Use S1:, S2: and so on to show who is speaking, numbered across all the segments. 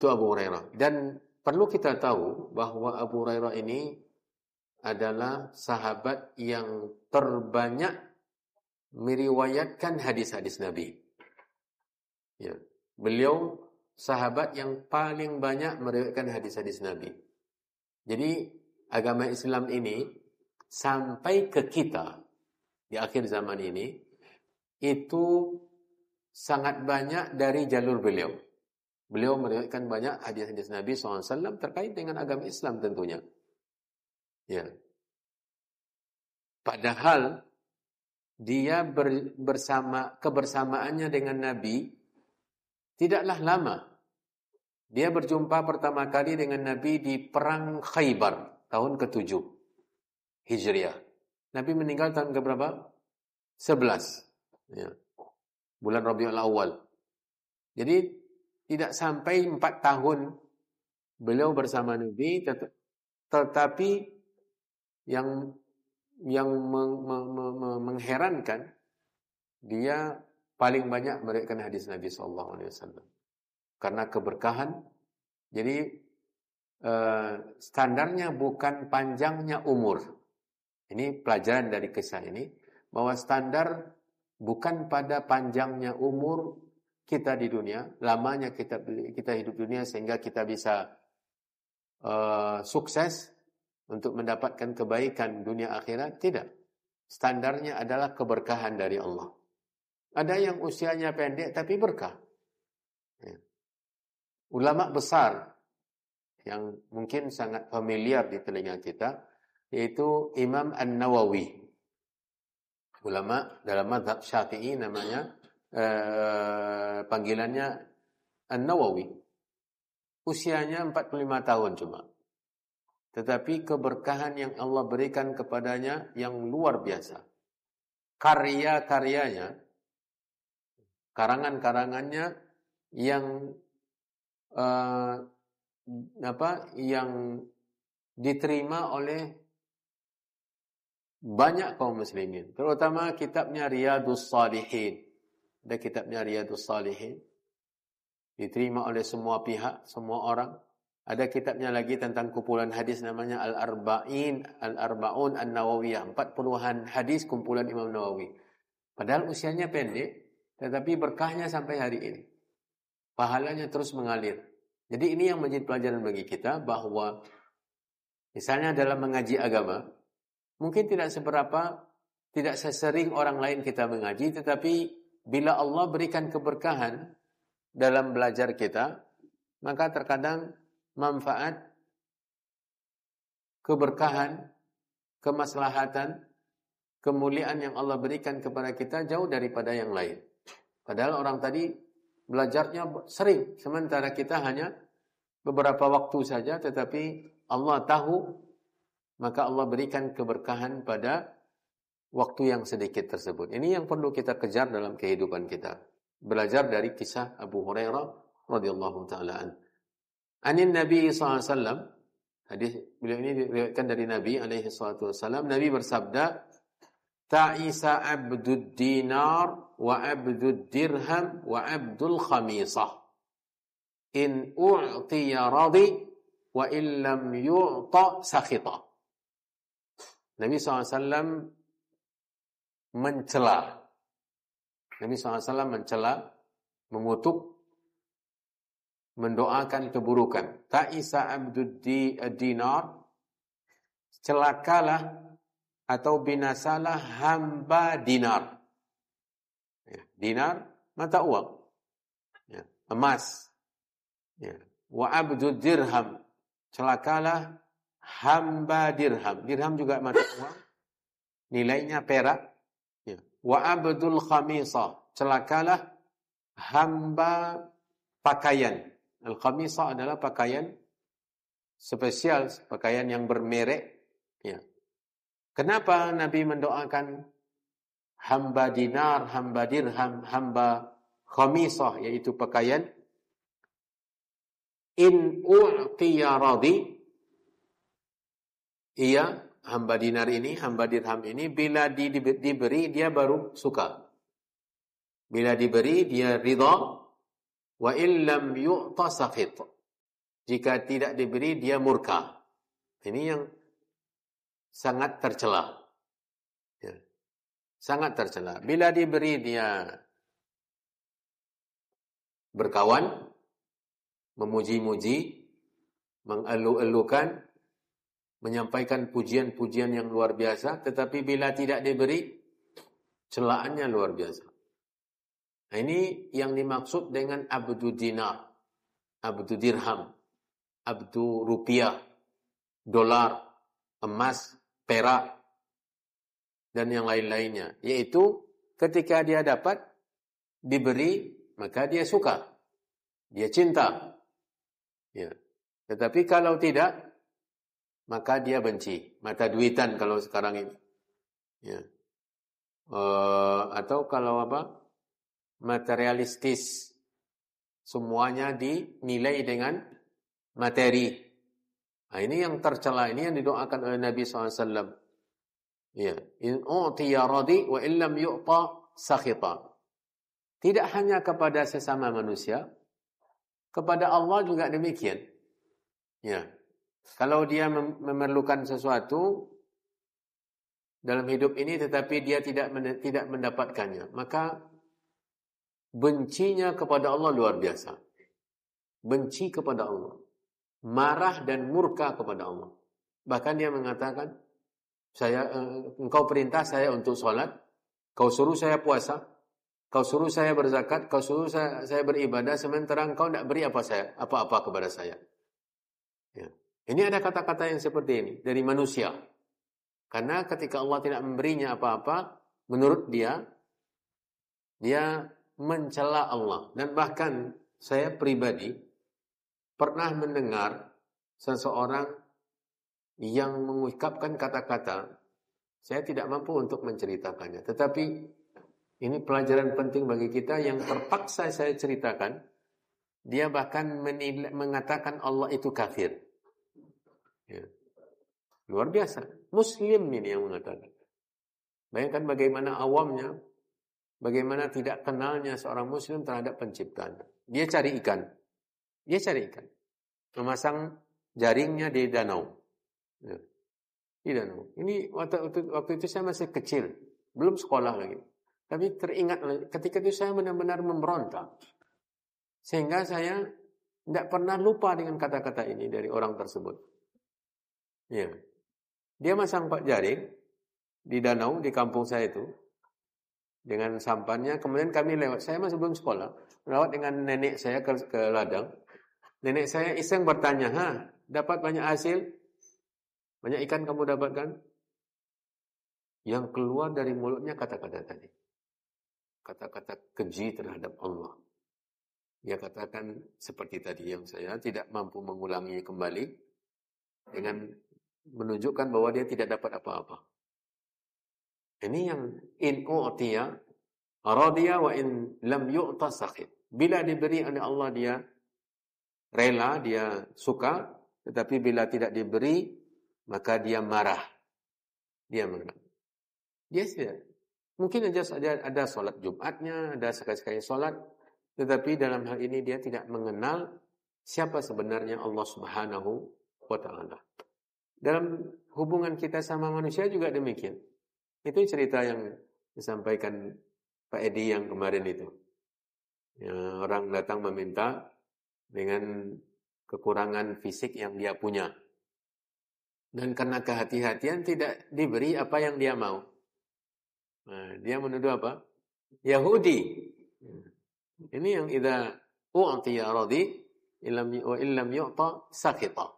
S1: Itu Abu Hurairah. Dan perlu kita tahu bahwa Abu Hurairah ini adalah sahabat yang terbanyak meriwayatkan hadis-hadis Nabi. Ya. Beliau sahabat yang paling banyak meriwayatkan hadis-hadis Nabi. Jadi agama Islam ini sampai ke kita di akhir zaman ini itu sangat banyak dari jalur beliau. Beliau meriwayatkan banyak hadis-hadis Nabi SAW terkait dengan agama Islam tentunya. Ya. Padahal dia kebersamaannya dengan Nabi tidaklah lama. Dia berjumpa pertama kali dengan Nabi di perang Khaybar tahun ke-7 Hijriah. Nabi meninggal tahun ke-berapa? 11. Ya. Bulan Rabiul Awal. Jadi tidak sampai 4 tahun beliau bersama Nabi, tetapi yang mengherankan, dia paling banyak meriwayatkan hadis Nabi SAW. Karena keberkahan. Jadi standarnya bukan panjangnya umur. Ini pelajaran dari kisah ini, bahwa standar bukan pada panjangnya umur kita di dunia, lamanya kita hidup dunia sehingga kita bisa sukses untuk mendapatkan kebaikan dunia akhirat. Tidak. Standarnya adalah keberkahan dari Allah. Ada yang usianya pendek tapi berkah. Ya. Ulama besar yang mungkin sangat familiar di telinga kita, yaitu Imam An-Nawawi. Ulama dalam mazhab Syafi'i namanya, panggilannya An-Nawawi. Usianya 45 tahun cuma. Tetapi keberkahan yang Allah berikan kepadanya yang luar biasa. Karya-karyanya, karangan-karangannya yang yang diterima oleh banyak kaum muslimin, terutama kitabnya Riyadhus Shalihin. Ada kitabnya Riyadhus Shalihin, diterima oleh semua pihak, semua orang. Ada kitabnya lagi tentang kumpulan hadis namanya Al-Arba'un An-Nawawiyah, 40-an hadis kumpulan Imam Nawawi. Padahal usianya pendek, tetapi berkahnya sampai hari ini. Pahalanya terus mengalir. Jadi ini yang menjadi pelajaran bagi kita, bahwa misalnya dalam mengaji agama, mungkin tidak sesering orang lain kita mengaji, tetapi bila Allah berikan keberkahan dalam belajar kita, maka terkadang manfaat, keberkahan, kemaslahatan, kemuliaan yang Allah berikan kepada kita jauh daripada yang lain. Padahal orang tadi belajarnya sering, sementara kita hanya beberapa waktu saja, tetapi Allah tahu, maka Allah berikan keberkahan pada waktu yang sedikit tersebut. Ini yang perlu kita kejar dalam kehidupan kita. Belajar dari kisah Abu Hurairah radhiyallahu taala an. Anin Nabi SAW, hadis beliau ini diriwayatkan dari Nabi alaihi salatu wasallam. Nabi bersabda, Ta'isa abdud dinar wa abdud dirham wa abdul khamisah. In u'tiya radi wa illam yu'ta sakhita. Nabi SAW mencela. Nabi SAW mencela, mengutuk, mendoakan keburukan. Ta'isa abdud dinar, celakalah atau binasalah hamba dinar. Ya, dinar mata uang, ya, emas. Ya. Wa abdud dirham, celakalah hamba dirham. Dirham juga mata uang, nilainya perak. Ya. Wa abdul khamisah, celakalah hamba pakaian. Al-khamisah adalah pakaian spesial, pakaian yang bermerek. Ya. Kenapa Nabi mendoakan hamba dinar, hamba dirham, hamba khamisah, yaitu pakaian? In u'tiya radi, ia hamba dinar ini, hamba dirham ini, bila diberi dia baru suka. Bila diberi dia ridha, wa illam yu'ta sakhit. Jika tidak diberi, dia murka. Ini yang sangat tercela. Ya. Sangat tercela. Bila diberi, dia berkawan, memuji-muji, mengelu-elukan, menyampaikan pujian-pujian yang luar biasa. Tetapi bila tidak diberi, celaannya luar biasa. Nah, ini yang dimaksud dengan abdu dinar, abdu dirham, abdu rupiah, dolar, emas, perak, dan yang lain-lainnya. Yaitu ketika dia dapat, diberi, maka dia suka, dia cinta. Ya. Tetapi kalau tidak, maka dia benci. Mata duitan kalau sekarang ini. Ya. Atau kalau apa? Materialistis. Semuanya dinilai dengan materi. Nah, ini yang tercela, ini yang didoakan oleh Nabi SAW. Ya, in utiya radi wa illam yu'ta sakhita. Tidak hanya kepada sesama manusia, kepada Allah juga demikian. Ya. Kalau dia memerlukan sesuatu dalam hidup ini tetapi dia tidak mendapatkannya, maka bencinya kepada Allah luar biasa. Benci kepada Allah. Marah dan murka kepada Allah. Bahkan dia mengatakan, engkau perintah saya untuk sholat, kau suruh saya puasa, kau suruh saya berzakat, kau suruh saya beribadah, sementara engkau tidak beri apa-apa kepada saya. Ya. Ini ada kata-kata yang seperti ini dari manusia. Karena ketika Allah tidak memberinya apa-apa, menurut dia mencela Allah. Dan bahkan saya pribadi pernah mendengar seseorang yang mengucapkan kata-kata, saya tidak mampu untuk menceritakannya. Tetapi ini pelajaran penting bagi kita yang terpaksa saya ceritakan. Dia bahkan mengatakan Allah itu kafir. Ya. Luar biasa. Muslim ini yang mengatakan. Bayangkan bagaimana awamnya, bagaimana tidak kenalnya seorang Muslim terhadap penciptaan. Dia cari ikan. Memasang jaringnya di danau. Ya. Di danau. Ini waktu itu saya masih kecil. Belum sekolah lagi. Tapi teringat ketika itu saya benar-benar memberontak. Sehingga saya tidak pernah lupa dengan kata-kata ini dari orang tersebut. Ya. Dia masang jaring di danau di kampung saya itu dengan sampannya. Kemudian kami lewat. Saya masih belum sekolah. Lewat dengan nenek saya ke ladang. Nenek saya iseng bertanya, dapat banyak hasil? Banyak ikan kamu dapatkan? Yang keluar dari mulutnya kata-kata tadi. Kata-kata keji terhadap Allah. Dia katakan seperti tadi yang saya tidak mampu mengulangi kembali dengan menunjukkan bahwa dia tidak dapat apa-apa. Ini yang in u'tiya radiya wa in lam yu'ta sakhit. Bila diberi oleh Allah dia rela, dia suka, tetapi bila tidak diberi maka dia marah. Dia marah. Dia tidak. Mungkin saja ada salat Jumatnya, ada sekali-sekali salat, tetapi dalam hal ini dia tidak mengenal siapa sebenarnya Allah Subhanahu wa ta'ala. Dalam hubungan kita sama manusia juga demikian. Itu cerita yang disampaikan Pak Edi yang kemarin itu. Ya, orang datang meminta dengan kekurangan fisik yang dia punya. Dan karena kehati-hatian tidak diberi apa yang dia mau. Nah, dia menuduh apa? Yahudi. Ini yang idza u'tiya radi wa illam yu'ta sakhita.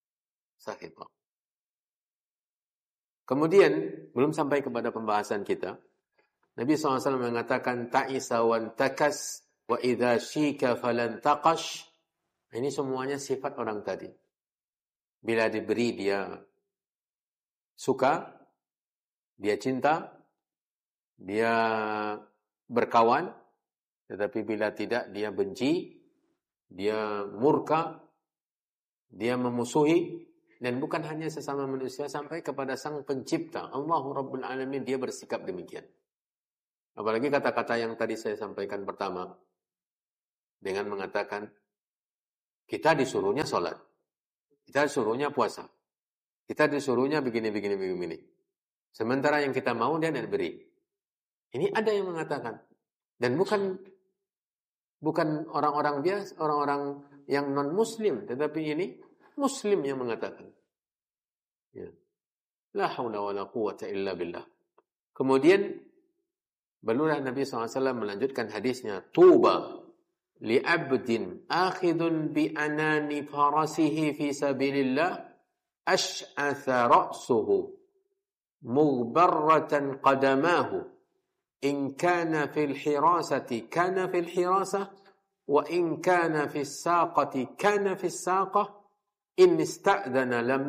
S1: Kemudian, belum sampai kepada pembahasan kita, Nabi SAW mengatakan, ta'isa wan takas, wa idha syika falan taqash. Ini semuanya sifat orang tadi. Bila diberi dia suka, dia cinta, dia berkawan, tetapi bila tidak dia benci, dia murka, dia memusuhi. Dan bukan hanya sesama manusia, sampai kepada sang pencipta Allahu Rabbul Alamin dia bersikap demikian. Apalagi kata-kata yang tadi saya sampaikan pertama dengan mengatakan Kita disuruhnya sholat. Kita disuruhnya puasa. Kita disuruhnya begini. Sementara yang kita mau dia tidak beri. Ini ada yang mengatakan. Dan bukan orang-orang biasa, orang-orang yang non-muslim. Tetapi ini muslim yang mengatakan. Ya. La haula wa la quwwata illa billah. Kemudian barulah Nabi SAW melanjutkan hadisnya. Tuba li'abdin akhidun bi'anani farasihi fi sabilillah ash'atha ra'suhu mughbarratan qadamahu in kana fil hirasati kana fil hirasah wa in kana fis saqati kana fis saqah in ista'dhana lam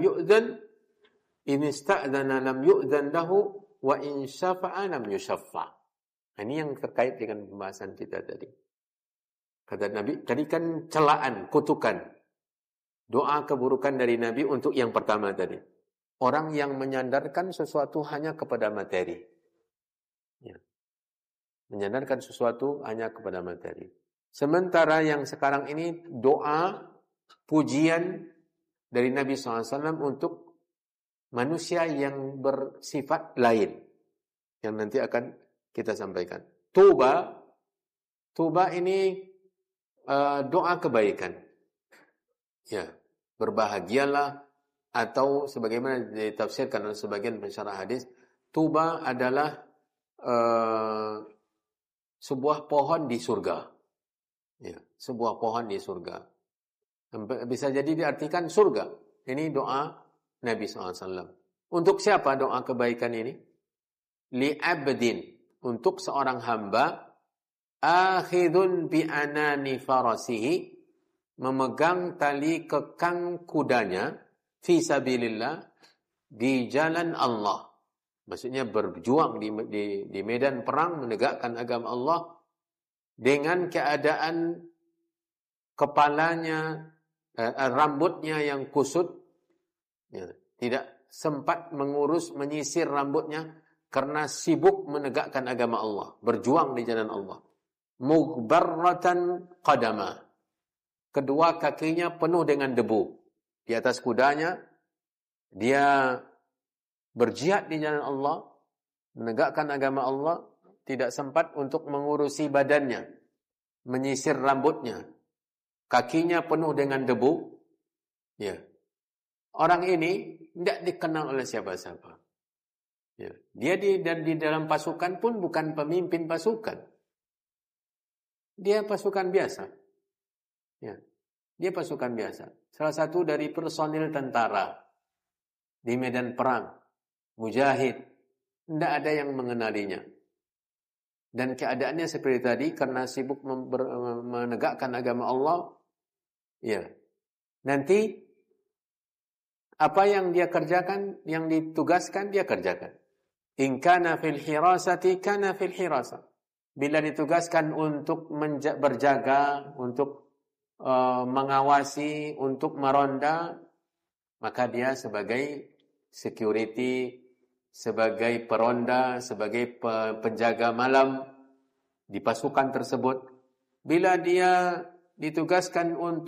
S1: yu'dhan lahu wa in syafa'a lam yushaffa. Ini yang terkait dengan pembahasan kita tadi. Kata Nabi, tadi kan celaan, kutukan. Doa keburukan dari Nabi untuk yang pertama tadi. Orang yang menyandarkan sesuatu hanya kepada materi. Ya. Menyandarkan sesuatu hanya kepada materi. Sementara yang sekarang ini doa, pujian dari Nabi SAW untuk manusia yang bersifat lain. Yang nanti akan kita sampaikan. Tuba ini doa kebaikan. Ya, berbahagialah atau sebagaimana ditafsirkan oleh sebagian pensyarah hadis, tuba adalah sebuah pohon di surga. Ya, sebuah pohon di surga. Bisa jadi diartikan surga. Ini doa Nabi SAW. Untuk siapa doa kebaikan ini? Li'abdin, untuk seorang hamba akhidun bi'anani farasihi, memegang tali kekang kudanya fi sabilillah, di jalan Allah. Maksudnya berjuang di medan perang menegakkan agama Allah dengan keadaan kepalanya, rambutnya yang kusut, ya, tidak sempat menyisir rambutnya karena sibuk menegakkan agama Allah, berjuang di jalan Allah. Mughbarratan qadama, kedua kakinya penuh dengan debu. Di atas kudanya dia berjihad di jalan Allah, menegakkan agama Allah, tidak sempat untuk mengurusi badannya, menyisir rambutnya, kakinya penuh dengan debu. Ya. Orang ini tidak dikenal oleh siapa-siapa. Ya. Dia di dalam pasukan pun bukan pemimpin pasukan. Dia pasukan biasa. Ya. Dia pasukan biasa. Salah satu dari personil tentara di medan perang. Mujahid. Tidak ada yang mengenalinya. Dan keadaannya seperti tadi, karena sibuk menegakkan agama Allah. Ya. Nanti apa yang dia kerjakan, yang ditugaskan, dia kerjakan. In kana fil hirasati, kana fil hirasa. Bila ditugaskan untuk berjaga, untuk mengawasi, untuk meronda, maka dia sebagai security, sebagai peronda, sebagai penjaga malam di pasukan tersebut. Bila dia ditugaskan untuk